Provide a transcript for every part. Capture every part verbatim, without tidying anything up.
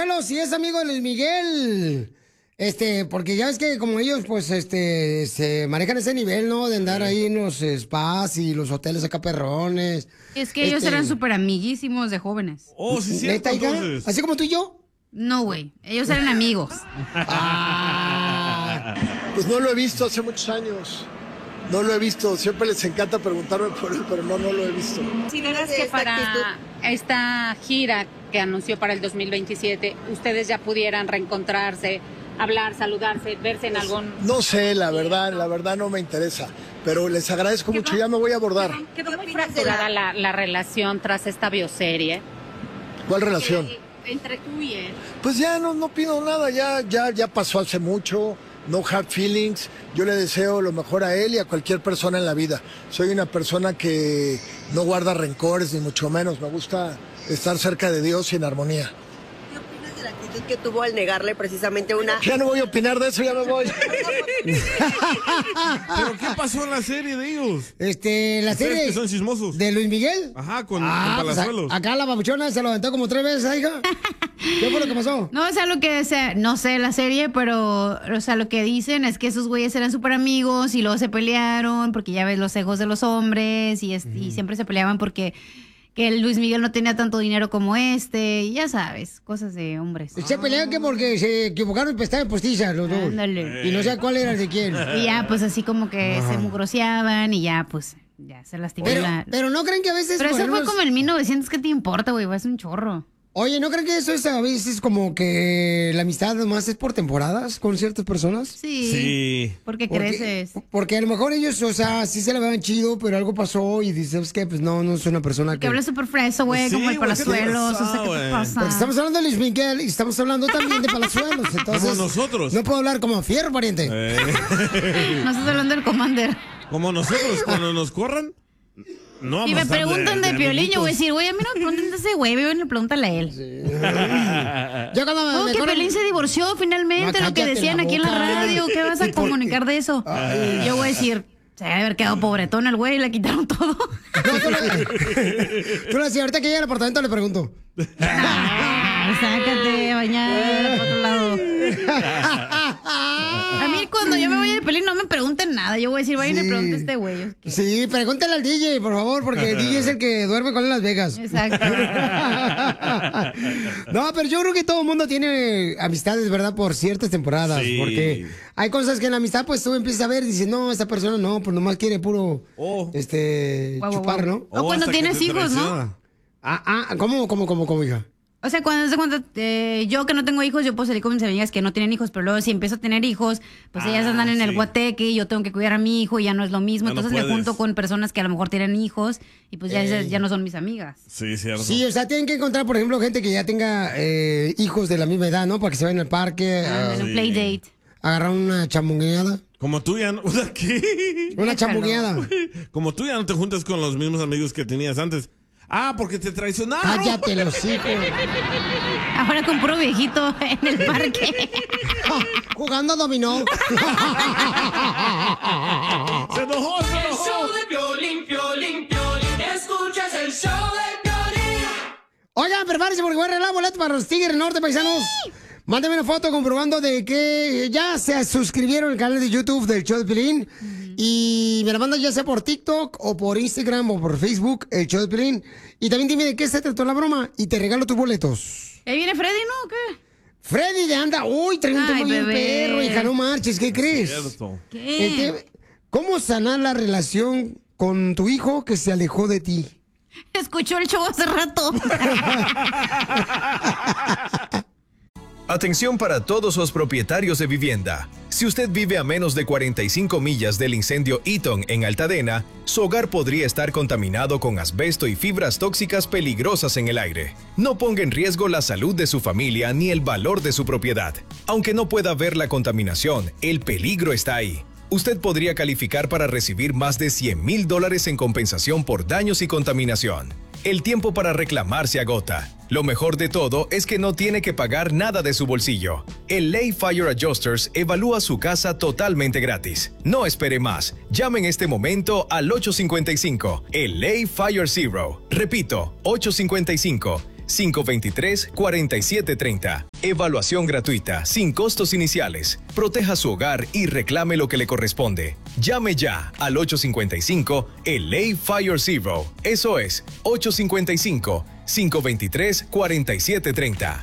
Palazuelos, si es amigo de Luis Miguel. Este, porque ya ves que como ellos, pues, este, se manejan ese nivel, ¿no? De andar ahí en los spas y los hoteles acá perrones. Es que ellos Este, eran súper amiguísimos de jóvenes. Oh, sí, sí. ¿Neta, hija? ¿Así como tú y yo? No, güey. Ellos eran amigos. Ah. Pues no lo he visto hace muchos años. No lo he visto. Siempre les encanta preguntarme por él, pero no, no lo he visto. Si verás que para esta gira que anunció para el dos mil veintisiete, ustedes ya pudieran reencontrarse, hablar, saludarse, verse en algún... No sé, la verdad, la verdad no me interesa. Pero les agradezco mucho. Ya me voy a abordar. Quedó muy fracturada la, la relación tras esta bioserie. ¿Cuál relación? Eh, entre tú y él. Pues ya no, no pido nada. Ya, ya, ya pasó hace mucho. No hard feelings. Yo le deseo lo mejor a él y a cualquier persona en la vida. Soy una persona que no guarda rencores, ni mucho menos. Me gusta estar cerca de Dios y en armonía. ¿Qué opinas de la actitud que tuvo al negarle precisamente una... Ya no voy a opinar de eso, ya me voy. ¿Pero qué pasó en la serie de ellos? Este, la Ustedes serie... que son chismosos. ¿De Luis Miguel? Ajá, con, Ah, con pues Palazuelos. a- acá la babuchona se lo aventó como tres veces, hija. ¿Qué fue lo que pasó? No, o sea, lo que sea, no sé la serie, pero, o sea, lo que dicen es que esos güeyes eran súper amigos y luego se pelearon porque ya ves los egos de los hombres y, es- y siempre se peleaban porque que el Luis Miguel no tenía tanto dinero como este, y ya sabes, cosas de hombres. Se pelearon que porque se equivocaron y estaban postizas los dos. Ándale. Y no sé cuál era el de quién. Y ya, pues así como que se mugroseaban y ya, pues, ya se lastimó Pero, la... pero no creen que a veces... Pero por eso fue ejemplo, como en mil novecientos, ¿qué te importa, güey? Es un chorro. Oye, ¿no creen que eso es a veces como que la amistad nomás es por temporadas con ciertas personas? Sí. Sí. Porque Porque- creces. Porque a lo mejor ellos, o sea, sí se la vean chido, pero algo pasó y dices, ¿sabes qué? Pues no, no soy una persona Que que... habla súper freso, güey, Sí, como el güey, ¿qué te Palazuelos. O pasa, sea, ¿qué te güey? pasa? Porque estamos hablando de Luis Miguel y estamos hablando también de Palazuelos, entonces... Como nosotros. No puedo hablar como fierro, pariente. Eh, No estás hablando del Commander. como nosotros, cuando nos corran. No, Y vamos me a estar preguntan de, Piolín, yo voy a amiguitos. decir, güey, a mí no me pregunten de ese güey, ven y pregúntale a él. Yo cuando me, No, me que corren- Piolín se divorció finalmente, No, lo que cállate decían la aquí en la boca. radio. ¿Qué vas a comunicar de eso? Yo voy a decir, se debe haber quedado pobretón el güey, le quitaron todo. No, tú le, tú le decías, ahorita que llegue al apartamento le pregunto. Ay, sácate a bañar por otro lado. A mí cuando yo me voy de Piolín no me pregunten nada. Yo voy a decir, vayan y Sí. pregunten a este güey. Sí, pregúntale al D J, por favor, porque el D J es el que duerme con él en Las Vegas. Exacto. No, pero yo creo que todo el mundo tiene amistades, ¿verdad? Por ciertas temporadas. Sí. Porque hay cosas que en la amistad, pues tú empiezas a ver y dices, no, esta persona no, pues nomás quiere puro, Oh. este, Guau, guau, chupar, guau. ¿no? O cuando hasta que tienes te hijos, ¿no? traiciona. Ah, ah, ¿cómo, cómo, cómo, cómo, hija? O sea, cuando se cuenta, eh, yo que no tengo hijos, yo puedo salir con mis amigas que no tienen hijos, pero luego si empiezo a tener hijos, pues ellas Ah, andan en el sí. guateque y yo tengo que cuidar a mi hijo y ya no es lo mismo. Ya no Entonces me puedes. junto con personas que a lo mejor tienen hijos y pues ya, Ey. esas ya no son mis amigas. Sí, cierto. Sí, o sea, tienen que encontrar, por ejemplo, gente que ya tenga eh, hijos de la misma edad, ¿no? Para que se vayan al parque, a En un sí. play date. agarrar una chamungueada. Como tú ya no... O sea, ¿qué? Una chamungueada. Como tú ya no te juntas con los mismos amigos que tenías antes. Ah, porque te traicionaron. Cállate los hijos. Ahora con puro viejito en el parque. Jugando dominó. Se enojó, se El enojó. show de Piolín, Piolín, Piolín. Escuchas el show de Piolín. Oigan, prepárense porque voy a arreglar boletos para los Tigres Norte, paisanos. Mándame una foto comprobando de que ya se suscribieron al canal de YouTube del show de Piolín. Y me la mandan ya sea por TikTok o por Instagram o por Facebook, el show de Piolín. Y también dime de qué se trató la broma y te regalo tus boletos. ¿Ahí viene Freddy, no? ¿O qué? Freddy de anda, uy, trae un Ay, tema bien bebé. perro, hija, no marches, ¿qué crees? Cierto. ¿Qué? El te- ¿Cómo sanar la relación con tu hijo que se alejó de ti? Escuchó el show hace rato. Atención para todos los propietarios de vivienda. Si usted vive a menos de cuarenta y cinco millas del incendio Eaton en Altadena, su hogar podría estar contaminado con asbesto y fibras tóxicas peligrosas en el aire. No ponga en riesgo la salud de su familia ni el valor de su propiedad. Aunque no pueda ver la contaminación, el peligro está ahí. Usted podría calificar para recibir más de cien mil dólares en compensación por daños y contaminación. El tiempo para reclamar se agota. Lo mejor de todo es que no tiene que pagar nada de su bolsillo. El Lay Fire Adjusters evalúa su casa totalmente gratis. No espere más. Llame en este momento al ocho cinco cinco, el Lay Fire Zero. Repito, ocho cinco cinco, cinco dos tres, cuatro siete tres cero. Evaluación gratuita, sin costos iniciales. Proteja su hogar y reclame lo que le corresponde. Llame ya al ocho cinco cinco L A Fire Zero. Eso es ocho cinco cinco, cinco dos tres, cuatro siete tres cero.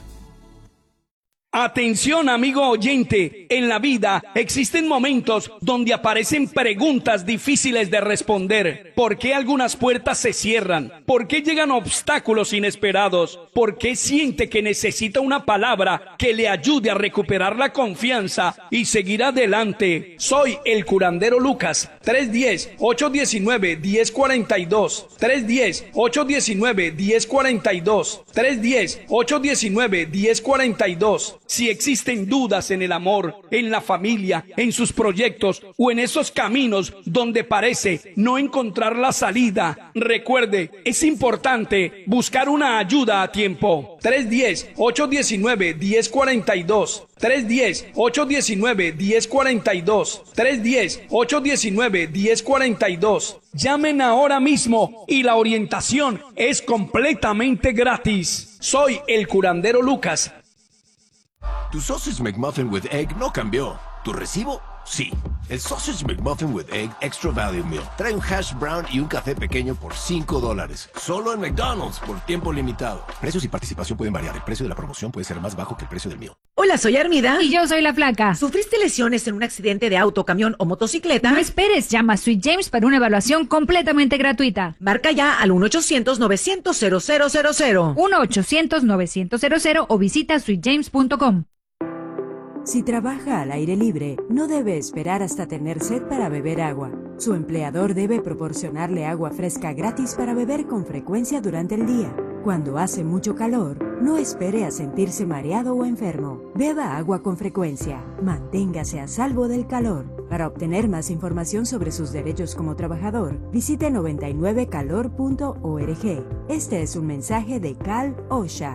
Atención, amigo oyente, en la vida existen momentos donde aparecen preguntas difíciles de responder. ¿Por qué algunas puertas se cierran? ¿Por qué llegan obstáculos inesperados? ¿Por qué siente que necesita una palabra que le ayude a recuperar la confianza y seguir adelante? Soy el curandero Lucas, tres uno cero, ocho uno nueve, uno cero cuatro dos, tres uno cero, ocho uno nueve, uno cero cuatro dos, tres uno cero, ocho uno nueve, uno cero cuatro dos. Si existen dudas en el amor, en la familia, en sus proyectos o en esos caminos donde parece no encontrar la salida, recuerde, es importante buscar una ayuda a tiempo. tres uno cero, ocho uno nueve, uno cero cuatro dos, tres uno cero, ocho uno nueve, uno cero cuatro dos, tres uno cero, ocho uno nueve, uno cero cuatro dos. Llamen ahora mismo y la orientación es completamente gratis. Soy el curandero Lucas. Tu Sausage McMuffin with Egg no cambió. ¿Tu recibo? Sí. El Sausage McMuffin with Egg Extra Value Meal trae un hash brown y un café pequeño por cinco dólares. Solo en McDonald's por tiempo limitado. Precios y participación pueden variar. El precio de la promoción puede ser más bajo que el precio del mío. Hola, soy Armida. Y yo soy la Flaca. ¿Sufriste lesiones en un accidente de auto, camión o motocicleta? No esperes, llama a Sweet James para una evaluación completamente gratuita. Marca ya al uno ochocientos, novecientos, cero cero cero cero. uno ochocientos, novecientos cero cero o visita sweet james punto com. Si trabaja al aire libre, no debe esperar hasta tener sed para beber agua. Su empleador debe proporcionarle agua fresca gratis para beber con frecuencia durante el día. Cuando hace mucho calor, no espere a sentirse mareado o enfermo. Beba agua con frecuencia. Manténgase a salvo del calor. Para obtener más información sobre sus derechos como trabajador, visite noventa y nueve calor punto org. Este es un mensaje de Cal OSHA.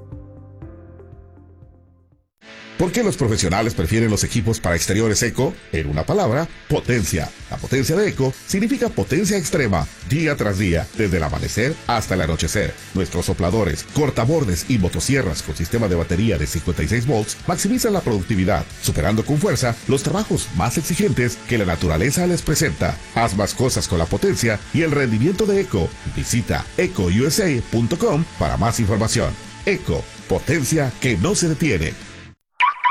¿Por qué los profesionales prefieren los equipos para exteriores Eco? En una palabra, potencia. La potencia de Eco significa potencia extrema, día tras día, desde el amanecer hasta el anochecer. Nuestros sopladores, cortabordes y motosierras con sistema de batería de cincuenta y seis volts maximizan la productividad, superando con fuerza los trabajos más exigentes que la naturaleza les presenta. Haz más cosas con la potencia y el rendimiento de Eco. Visita eco u s a punto com para más información. Eco, potencia que no se detiene.